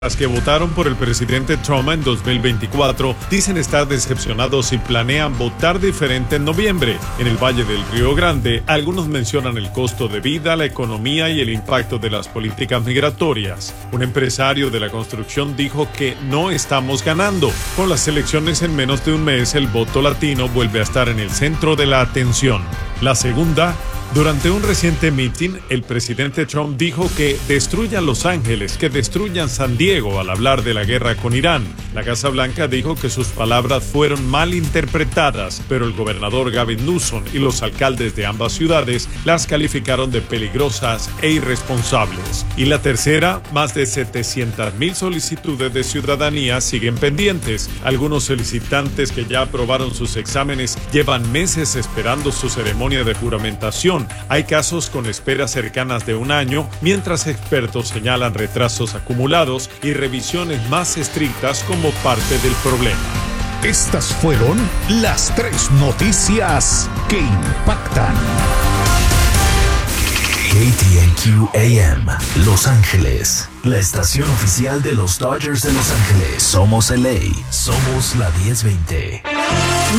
Las que votaron por el presidente Trump en 2024 dicen estar decepcionados y planean votar diferente en noviembre. En el Valle del Río Grande, algunos mencionan el costo de vida, la economía y el impacto de las políticas migratorias. Un empresario de la construcción dijo que no estamos ganando. Con las elecciones en menos de un mes, el voto latino vuelve a estar en el centro de la atención. La segunda, durante un reciente meeting, el presidente Trump dijo que destruyan Los Ángeles, que destruyan San Diego al hablar de la guerra con Irán. La Casa Blanca dijo que sus palabras fueron mal interpretadas, pero el gobernador Gavin Newsom y los alcaldes de ambas ciudades las calificaron de peligrosas e irresponsables. Y la tercera, más de 700,000 solicitudes de ciudadanía siguen pendientes. Algunos solicitantes que ya aprobaron sus exámenes llevan meses esperando su ceremonia de juramentación. Hay casos con esperas cercanas de un año, mientras expertos señalan retrasos acumulados y revisiones más estrictas como parte del problema. Estas fueron las 3 noticias que impactan. KTNQ AM, Los Ángeles, la estación oficial de los Dodgers de Los Ángeles. Somos LA, somos la 1020.